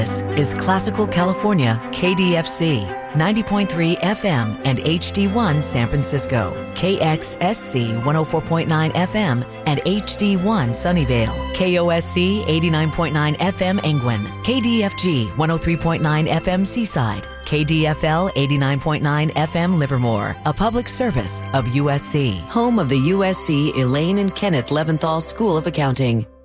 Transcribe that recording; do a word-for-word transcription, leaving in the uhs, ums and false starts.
This is Classical California, K D F C, ninety point three F M and H D one San Francisco, K X S C one oh four point nine F M and H D one Sunnyvale, K O S C eighty-nine point nine F M Angwin, K D F G one oh three point nine F M Seaside, K D F L eighty-nine point nine F M Livermore, a public service of U S C, home of the U S C Elaine and Kenneth Leventhal School of Accounting.